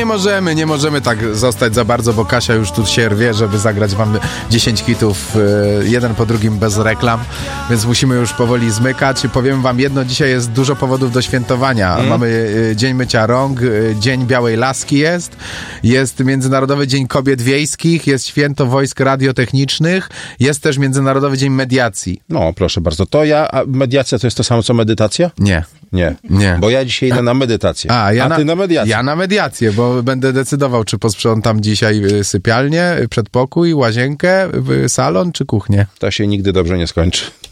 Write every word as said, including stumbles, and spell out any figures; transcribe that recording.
nie możemy, nie możemy tak zostać za bardzo, bo Kasia już tu się rwie, żeby zagrać wam dziesięć hitów, y, jeden po drugim bez reklam, więc musimy już powoli zmykać. Powiem wam jedno, dzisiaj jest dużo powodów do świętowania. Mm. Mamy y, Dzień Mycia Rąk, y, Dzień Białej Laski jest, jest Międzynarodowy Dzień Kobiet Wiejskich, jest Święto Wojsk Radiotechnicznych, jest też Międzynarodowy Dzień Mediacji. No, proszę bardzo. To ja, a mediacja to jest to samo co medytacja? Nie. Nie. Nie. Bo ja dzisiaj idę na medytację. A, ja a ty na, na mediację. Ja na mediację, bo będę decydował, czy posprzątam dzisiaj sypialnię, przedpokój, łazienkę, salon, czy kuchnię. To się nigdy dobrze nie skończy.